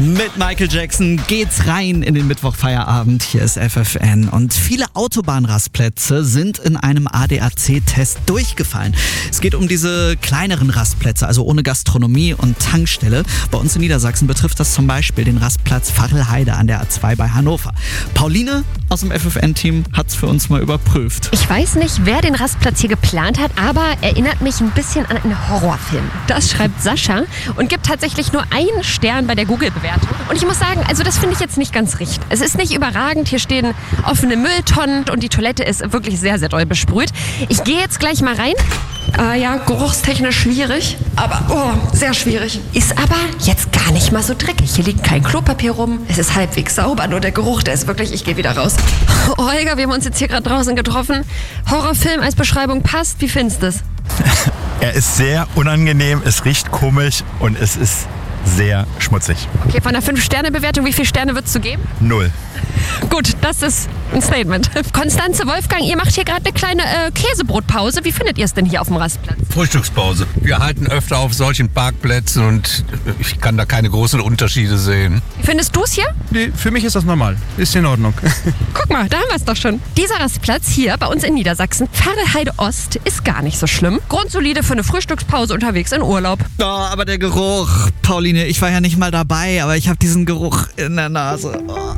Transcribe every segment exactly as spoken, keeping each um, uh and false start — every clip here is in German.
Mit Michael Jackson geht's rein in den Mittwochfeierabend. Hier ist F F N. Und viele Autobahnrastplätze sind in einem A D A C-Test durchgefallen. Es geht um diese kleineren Rastplätze, also ohne Gastronomie und Tankstelle. Bei uns in Niedersachsen betrifft das zum Beispiel den Rastplatz Fachelheide an der A zwei bei Hannover. Pauline aus dem F F N-Team hat's für uns mal überprüft. Ich weiß nicht, wer den Rastplatz hier geplant hat, aber erinnert mich ein bisschen an einen Horrorfilm. Das schreibt Sascha und gibt tatsächlich nur einen Stern bei der Google-Bewertung. Und ich muss sagen, also das finde ich jetzt nicht ganz richtig. Es ist nicht überragend, hier stehen offene Mülltonnen und die Toilette ist wirklich sehr, sehr doll besprüht. Ich gehe jetzt gleich mal rein. Äh, ja, geruchstechnisch schwierig, aber oh, sehr schwierig. Ist aber jetzt gar nicht mal so dreckig. Hier liegt kein Klopapier rum. Es ist halbwegs sauber, nur der Geruch, der ist wirklich, ich gehe wieder raus. Olga, wir haben uns jetzt hier gerade draußen getroffen. Horrorfilm als Beschreibung passt. Wie findest du das? Er ist sehr unangenehm, es riecht komisch und es ist sehr schmutzig. Okay, von der fünf Sterne Bewertung, wie viele Sterne würdest du geben? Null. Gut, das ist ein Statement. Konstanze, Wolfgang, ihr macht hier gerade eine kleine äh, Käsebrotpause. Wie findet ihr es denn hier auf dem Rastplatz? Frühstückspause. Wir halten öfter auf solchen Parkplätzen und ich kann da keine großen Unterschiede sehen. Wie findest du es hier? Nee, für mich ist das normal. Ist in Ordnung. Guck mal, da haben wir es doch schon. Dieser Rastplatz hier bei uns in Niedersachsen, Fachelheide Ost, ist gar nicht so schlimm. Grundsolide für eine Frühstückspause unterwegs in Urlaub. Oh, aber der Geruch, Pauline, ich war ja nicht mal dabei, aber ich habe diesen Geruch in der Nase. Oh.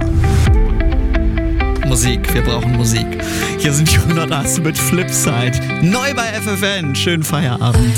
Musik, wir brauchen Musik. Hier sind die hundert mit Flipside. Neu bei F F N. Schönen Feierabend.